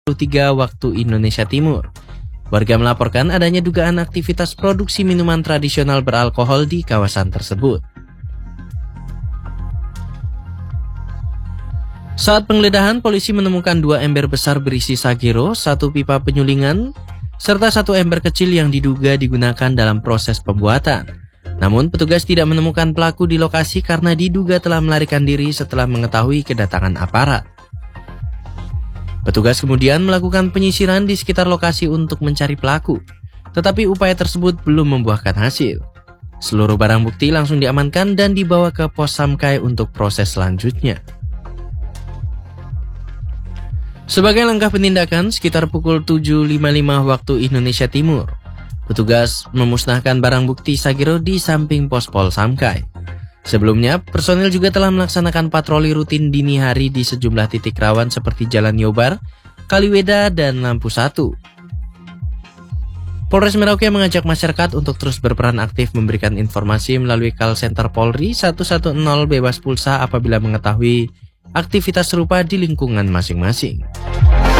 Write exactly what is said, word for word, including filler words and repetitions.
tiga waktu Indonesia Timur. Warga melaporkan adanya dugaan aktivitas produksi minuman tradisional beralkohol di kawasan tersebut. Saat penggeledahan, polisi menemukan dua ember besar berisi sagero, satu pipa penyulingan, serta satu ember kecil yang diduga digunakan dalam proses pembuatan. Namun, petugas tidak menemukan pelaku di lokasi karena diduga telah melarikan diri setelah mengetahui kedatangan aparat. Petugas kemudian melakukan penyisiran di sekitar lokasi untuk mencari pelaku, tetapi upaya tersebut belum membuahkan hasil. Seluruh barang bukti langsung diamankan dan dibawa ke Pos Samkai untuk proses selanjutnya. Sebagai langkah penindakan, sekitar pukul tujuh lima puluh lima waktu Indonesia Timur, petugas memusnahkan barang bukti sagero di samping pos Pol Samkai. Sebelumnya, personil juga telah melaksanakan patroli rutin dini hari di sejumlah titik rawan seperti Jalan Yobar, Kaliweda, dan Lampu Satu. Polres Merauke mengajak masyarakat untuk terus berperan aktif memberikan informasi melalui call center Polri satu satu nol bebas pulsa apabila mengetahui aktivitas serupa di lingkungan masing-masing.